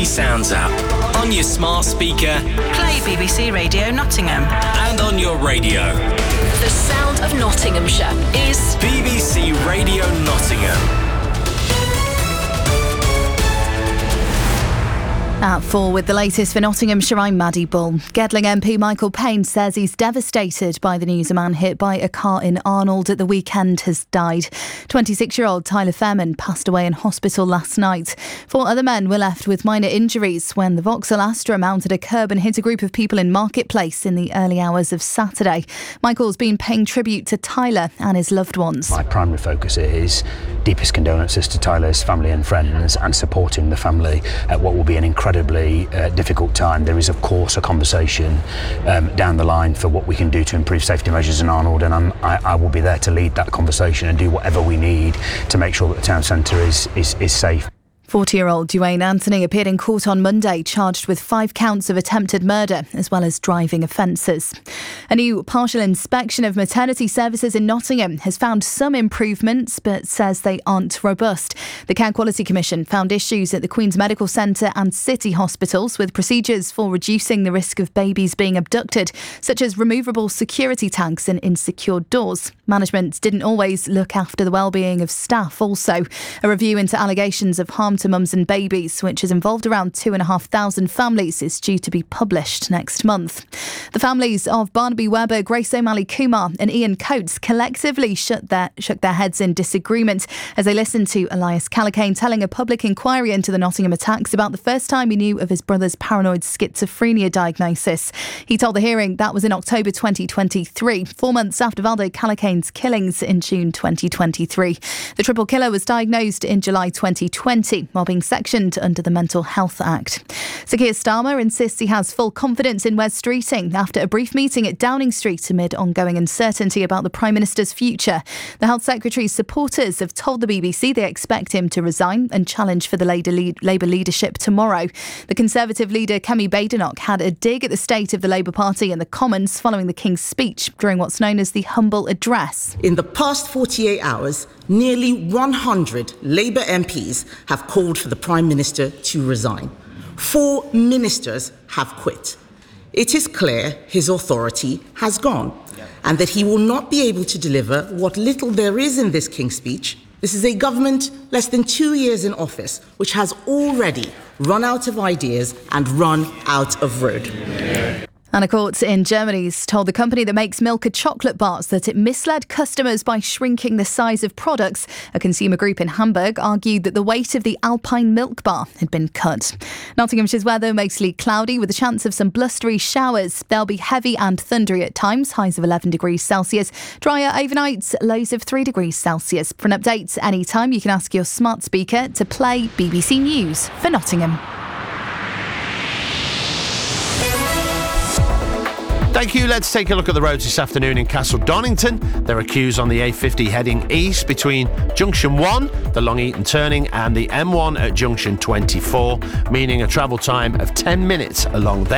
Sounds app on your smart speaker. Play BBC Radio Nottingham. And on your radio. The sound of Nottinghamshire is BBC Radio Nottingham. At 4 with the latest for Nottinghamshire, I'm Maddie Bull. Gedling MP Michael Payne says he's devastated by the news a man hit by a car in Arnold at the weekend has died. 26-year-old Tyler Fairman passed away in hospital last night. 4 other men were left with minor injuries when the Vauxhall Astra mounted a curb and hit a group of people in Marketplace in the early hours of Saturday. Michael's been paying tribute to Tyler and his loved ones. My primary focus is deepest condolences to Tyler's family and friends and supporting the family at what will be an incredibly difficult time. There is, of course, a conversation down the line for what we can do to improve safety measures in Arnold, and I will be there to lead that conversation and do whatever we need to make sure that the town centre is safe. 40-year-old Duane Anthony appeared in court on Monday, charged with 5 counts of attempted murder, as well as driving offences. A new partial inspection of maternity services in Nottingham has found some improvements, but says they aren't robust. The Care Quality Commission found issues at the Queen's Medical Centre and City hospitals with procedures for reducing the risk of babies being abducted, such as removable security tags and insecure doors. Management didn't always look after the well-being of staff also. A review into allegations of harm to mums and babies, which has involved around 2,500 families, is due to be published next month. The families of Barnaby Webber, Grace O'Malley Kumar and Ian Coates collectively shook their heads in disagreement as they listened to Elias Callaghan telling a public inquiry into the Nottingham attacks about the first time he knew of his brother's paranoid schizophrenia diagnosis. He told the hearing that was in October 2023, 4 months after Valdo Callaghan's killings in June 2023. The triple killer was diagnosed in July 2020 while being sectioned under the Mental Health Act. Sir Keir Starmer insists he has full confidence in Wes Streeting after a brief meeting at Downing Street amid ongoing uncertainty about the Prime Minister's future. The Health Secretary's supporters have told the BBC they expect him to resign and challenge for the Labour leadership tomorrow. The Conservative leader Kemi Badenoch had a dig at the state of the Labour Party and the Commons following the King's speech during what's known as the Humble Address. In the past 48 hours, nearly 100 Labour MPs have called for the Prime Minister to resign. 4 ministers have quit. It is clear his authority has gone and that he will not be able to deliver what little there is in this King's speech. This is a government less than 2 years in office, which has already run out of ideas and run out of road. And a court in Germany has told the company that makes Milka chocolate bars that it misled customers by shrinking the size of products. A consumer group in Hamburg argued that the weight of the Alpine milk bar had been cut. Nottinghamshire's weather mostly cloudy with a chance of some blustery showers. They'll be heavy and thundery at times, highs of 11 degrees Celsius. Drier overnight, lows of 3 degrees Celsius. For an update anytime, you can ask your smart speaker to play BBC News for Nottingham. Thank you. Let's take a look at the roads this afternoon in Castle Donington. There are queues on the A50 heading east between Junction 1, the Long Eaton turning, and the M1 at Junction 24, meaning a travel time of 10 minutes along there.